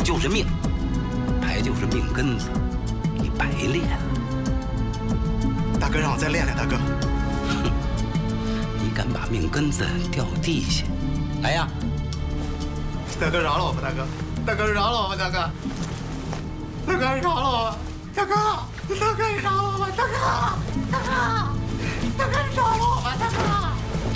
就是命，牌就是命根子，你白练了。 大哥，让我再练练，大哥。 哼，你敢把命根子掉地下？来呀！ 大哥饶了我吧，大哥！大哥饶了我吧，大哥！大哥饶了我吧，大哥！大哥饶了我吧，大哥！大哥饶了我吧，大哥！